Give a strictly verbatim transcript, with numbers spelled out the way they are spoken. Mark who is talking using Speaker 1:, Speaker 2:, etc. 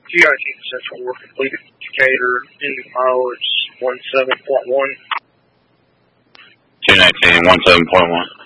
Speaker 1: G I T Central work completed. Decatur, ending mileage one seven point one.
Speaker 2: two nineteen, one seven point one.